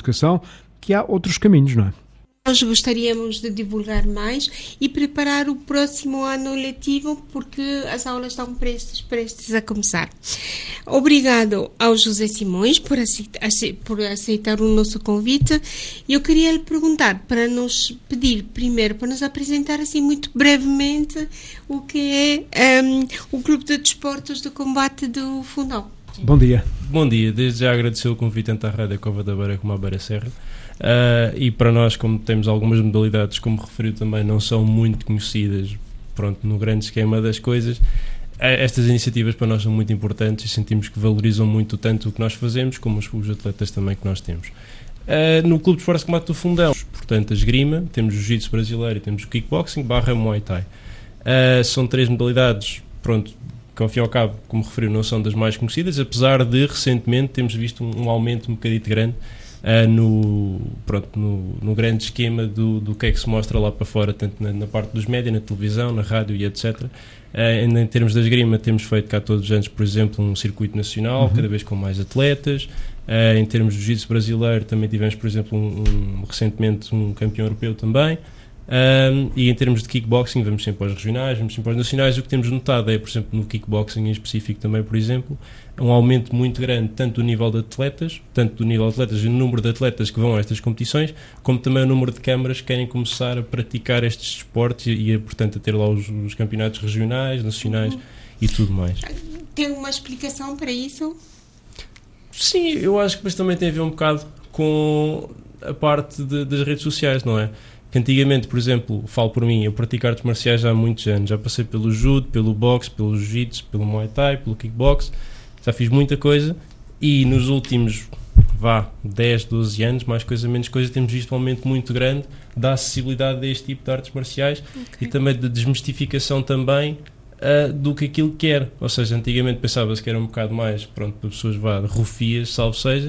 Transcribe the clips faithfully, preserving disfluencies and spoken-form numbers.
educação, que há outros caminhos, não é? Nós gostaríamos de divulgar mais e preparar o próximo ano letivo, porque as aulas estão prestes, prestes a começar. Obrigado ao José Simões por aceitar, por aceitar o nosso convite. Eu queria lhe perguntar, para nos pedir primeiro, para nos apresentar assim muito brevemente o que é um, o Clube de Desportos de Combate do Fundão. Bom dia. Bom dia, desde já agradecer o convite tanto à Rádio Cova da Beira como à Beira Serra. Uh, e para nós, como temos algumas modalidades, como referiu também, não são muito conhecidas, pronto, no grande esquema das coisas, estas iniciativas para nós são muito importantes e sentimos que valorizam muito tanto o que nós fazemos como os, os atletas também que nós temos. Uh, no Clube de Esportes de Combate do Fundão, portanto, a esgrima, temos o jiu-jitsu brasileiro e temos o kickboxing barra muay thai. Uh, são três modalidades, pronto, que ao fim e ao cabo, como referiu, não são das mais conhecidas, apesar de recentemente termos visto um, um aumento um bocadinho grande Uh, no, pronto, no, no grande esquema do, do que é que se mostra lá para fora, tanto na, na parte dos média, na televisão, na rádio e etcétera. Uh, em termos da esgrima, temos feito cá todos os anos, por exemplo, um circuito nacional, uhum. cada vez com mais atletas. Uh, em termos de jiu-jitsu brasileiro, também tivemos, por exemplo, um, um, recentemente um campeão europeu também. Um, e em termos de kickboxing, vamos sempre aos regionais, vamos sempre aos nacionais. O que temos notado é, por exemplo, no kickboxing em específico também, por exemplo, um aumento muito grande tanto do nível de atletas, tanto do nível de atletas e no número de atletas que vão a estas competições, como também o número de câmaras que querem começar a praticar estes esportes e, e portanto, a ter lá os, os campeonatos regionais, nacionais uhum. e tudo mais. Tem uma explicação para isso? Sim, eu acho que depois também tem a ver um bocado com a parte de, das redes sociais, não é? Que antigamente, por exemplo, falo por mim, eu pratico artes marciais já há muitos anos, já passei pelo judo, pelo boxe, pelo jiu-jitsu, pelo muay thai, pelo kickbox, já fiz muita coisa e nos últimos, vá, dez, doze anos, mais coisa, menos coisa, temos visto um aumento muito grande da acessibilidade deste tipo de artes marciais okay. e também da desmistificação também uh, do que aquilo que era. Ou seja, antigamente pensava-se que era um bocado mais, pronto, para pessoas, vá, rufias, salvo seja,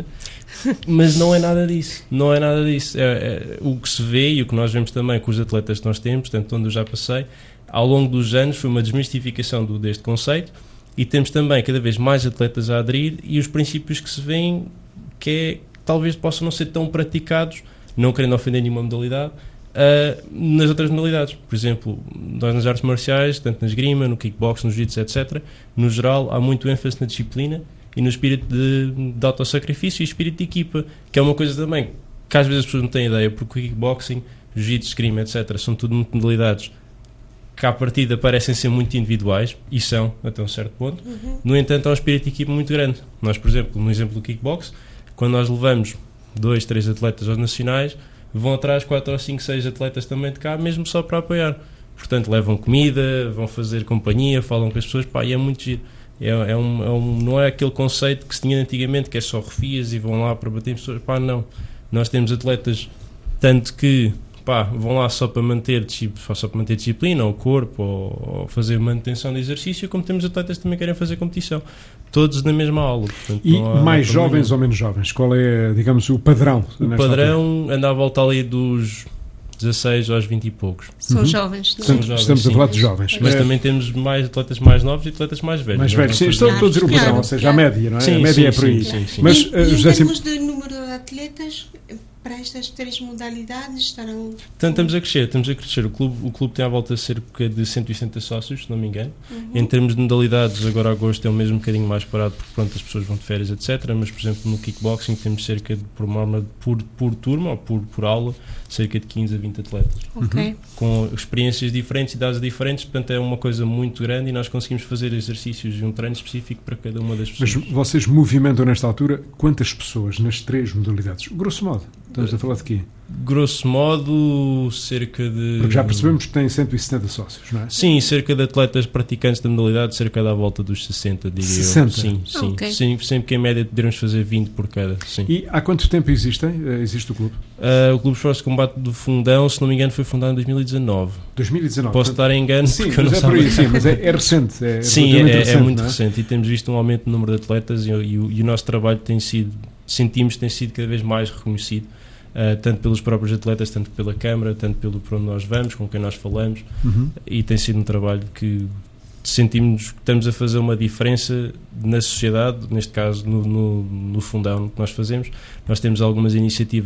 mas não é nada disso, não é nada disso. É, é, o que se vê e o que nós vemos também com os atletas que nós temos, portanto, onde eu já passei, ao longo dos anos foi uma desmistificação do, deste conceito e temos também cada vez mais atletas a aderir e os princípios que se veem que é, talvez possam não ser tão praticados, não querendo ofender nenhuma modalidade, uh, nas outras modalidades. Por exemplo, nós nas artes marciais, tanto na esgrima, no kickbox, no jiu-jitsu, etcétera, no geral há muito ênfase na disciplina e no espírito de, de autossacrifício e espírito de equipa, que é uma coisa também que às vezes as pessoas não têm ideia, porque o kickboxing, jiu-jitsu, esgrima, etcétera, são tudo muito modalidades que à partida parecem ser muito individuais, e são, até um certo ponto. Uhum. No entanto, há um espírito de equipa muito grande. Nós, por exemplo, no exemplo do kickbox, quando nós levamos dois, três atletas aos nacionais, vão atrás quatro ou cinco, seis atletas também de cá, mesmo só para apoiar. Portanto, levam comida, vão fazer companhia, falam com as pessoas, pá, e é muito giro. É, é um, é um, não é aquele conceito que se tinha antigamente, que é só refias e vão lá para bater em pessoas. Pá, não. Nós temos atletas, tanto que pá, vão lá só para manter, só para manter disciplina, ou corpo, ou, ou fazer manutenção de exercício, como temos atletas que também querem fazer competição. Todos na mesma aula. Portanto, e mais jovens ou menos jovens? Qual é, digamos, o padrão? O padrão altura? Anda à volta ali dos dezasseis aos vinte e poucos. São uhum. jovens, não? São jovens, estamos sim. a falar de jovens. Mas é. também temos mais atletas mais novos e atletas mais velhos. Mais velhos, sim, estou, estou a dizer o padrão, claro, ou seja, claro. a média, não é? Sim, a média sim, é por aí. Sim, sim, sim. Mas, e, uh, e em José termos de número de atletas, para estas três modalidades estarão... Então, estamos a crescer, estamos a crescer. O clube, o clube tem à volta de cerca de cento e sessenta sócios, se não me engano. Uhum. Em termos de modalidades, agora agosto é um mesmo um bocadinho mais parado, porque pronto, as pessoas vão de férias, etcétera. Mas, por exemplo, no kickboxing temos cerca de, por, norma, por, por turma ou por, por aula, cerca de quinze a vinte atletas. Okay. Uhum. Com experiências diferentes, idades diferentes, portanto é uma coisa muito grande e nós conseguimos fazer exercícios e um treino específico para cada uma das pessoas. Mas vocês movimentam nesta altura quantas pessoas nas três modalidades? Grosso modo, estamos a falar de quê? Grosso modo, cerca de... Porque já percebemos que tem cento e setenta sócios, não é? Sim, cerca de atletas praticantes da modalidade, cerca da volta dos sessenta, diria sessenta? Eu. Sim, sim, okay. sim. Sempre que em média poderemos fazer vinte por cada. Sim. E há quanto tempo existem, existe o clube? Uh, o Clube de Esportes de Combate do Fundão, se não me engano, foi fundado em dois mil e dezanove. dois mil e dezanove? Posso estar em engano, sim, porque eu não é sei. Por aí, sim, mas é, é recente. É sim, é, recente, é muito é? recente e temos visto um aumento no número de atletas e, e, o, e o nosso trabalho tem sido, sentimos que tem sido cada vez mais reconhecido. Uh, tanto pelos próprios atletas, tanto pela Câmara, tanto pelo por onde nós vamos, com quem nós falamos, uhum. e tem sido um trabalho que sentimos que estamos a fazer uma diferença na sociedade, neste caso no, no, no Fundão que nós fazemos. Nós temos algumas iniciativas